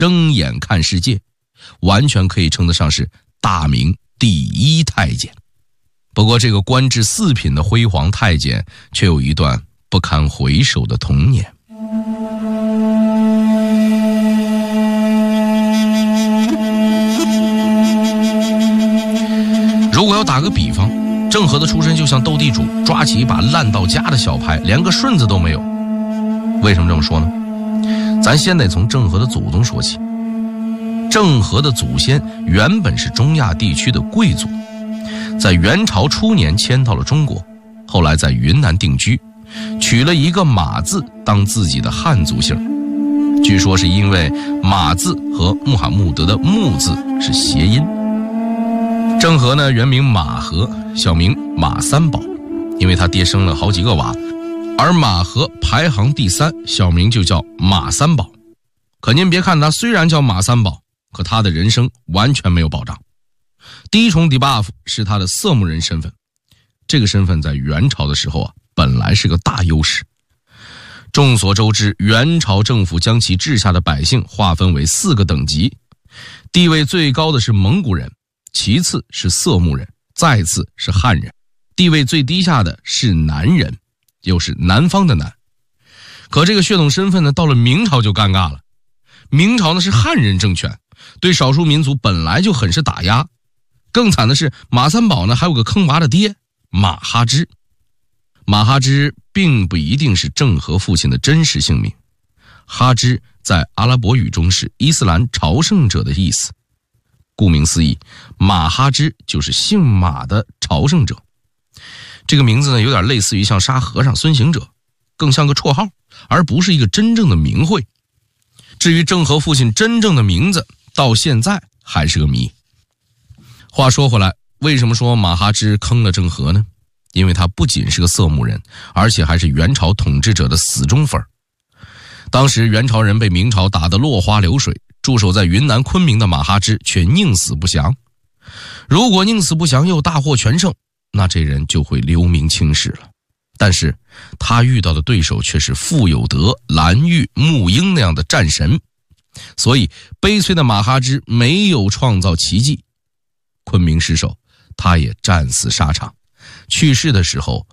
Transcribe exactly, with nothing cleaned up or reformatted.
睁眼看世界，完全可以称得上是大明第一太监。不过这个官至四品的辉煌太监却有一段不堪回首的童年。如果要打个比方，郑和的出身就像斗地主抓起一把烂到家的小牌，连个顺子都没有。为什么这么说呢？咱先得从郑和的祖宗说起。郑和的祖先原本是中亚地区的贵族，在元朝初年迁到了中国，后来在云南定居，取了一个马字当自己的汉族姓。据说是因为马字和穆罕默德的穆字是谐音。郑和呢，原名马和，小名马三宝，因为他爹生了好几个娃，而马和排行第三，小名就叫马三宝。可您别看他虽然叫马三宝，可他的人生完全没有保障。第一重 debuff 是他的色目人身份，这个身份在元朝的时候啊，本来是个大优势。众所周知，元朝政府将其治下的百姓划分为四个等级，地位最高的是蒙古人，其次是色目人，再次是汉人，地位最低下的是南人，又是南方的南。可这个血统身份呢，到了明朝就尴尬了。明朝呢是汉人政权，对少数民族本来就很是打压。更惨的是，马三宝呢还有个坑娃的爹马哈之。马哈之并不一定是郑和父亲的真实姓名，哈之在阿拉伯语中是伊斯兰朝圣者的意思。顾名思义，马哈之就是姓马的朝圣者。这个名字呢，有点类似于像沙和尚孙行者，更像个绰号，而不是一个真正的名讳。至于郑和父亲真正的名字，到现在还是个谜。话说回来，为什么说马哈之坑了郑和呢？因为他不仅是个色目人，而且还是元朝统治者的死忠粉。当时元朝人被明朝打得落花流水，驻守在云南昆明的马哈之却宁死不降。如果宁死不降又大获全胜，那这人就会留名青史了。但是他遇到的对手却是傅有德、蓝玉、沐英那样的战神，所以悲催的马哈之没有创造奇迹。昆明失守，他也战死沙场，去世的时候